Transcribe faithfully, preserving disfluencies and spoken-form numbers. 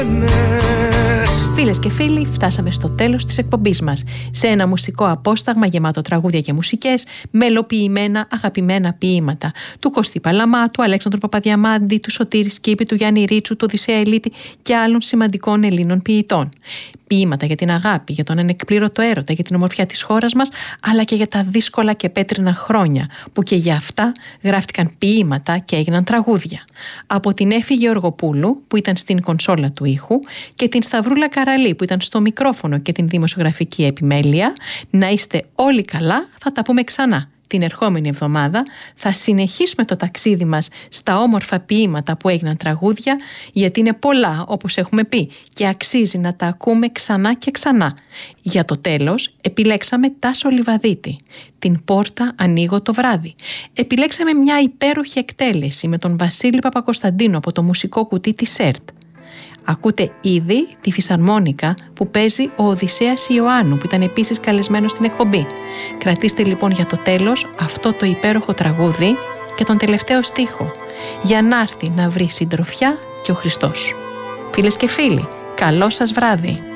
Φίλες και φίλοι, φτάσαμε στο τέλος της εκπομπής μας. Σε ένα μουσικό απόσταγμα γεμάτο τραγούδια και μουσικές, μελοποιημένα αγαπημένα ποίηματα του Κωστή Παλαμά, του Αλέξανδρου Παπαδιαμάντη, του Σωτήρη Σκήπη, του Γιάννη Ρίτσου, του Οδυσσέα Ελίτη και άλλων σημαντικών Ελλήνων ποιητών. Ποίηματα για την αγάπη, για τον ανεκπλήρωτο έρωτα, για την ομορφιά της χώρας μας, αλλά και για τα δύσκολα και πέτρινα χρόνια, που και για αυτά γράφτηκαν ποίηματα και έγιναν τραγούδια. Από την Έφη Γεωργοπούλου, που ήταν στην κονσόλα του ήχου, και την Σταυρούλα Καραλή, που ήταν στο μικρόφωνο και την δημοσιογραφική επιμέλεια, να είστε όλοι καλά, θα τα πούμε ξανά. Την ερχόμενη εβδομάδα θα συνεχίσουμε το ταξίδι μας στα όμορφα ποίηματα που έγιναν τραγούδια, γιατί είναι πολλά όπως έχουμε πει και αξίζει να τα ακούμε ξανά και ξανά. Για το τέλος επιλέξαμε Τάσο Λιβαδίτη, την πόρτα ανοίγω το βράδυ. Επιλέξαμε μια υπέροχη εκτέλεση με τον Βασίλη Παπακοσταντίνου από το μουσικό κουτί της ΕΡΤ. Ακούτε ήδη τη φυσαρμόνικα που παίζει ο Οδυσσέας Ιωάννου, που ήταν επίσης καλεσμένος στην εκπομπή. Κρατήστε λοιπόν για το τέλος αυτό το υπέροχο τραγούδι και τον τελευταίο στίχο, για να έρθει να βρει συντροφιά και ο Χριστός. Φίλες και φίλοι, καλό σας βράδυ.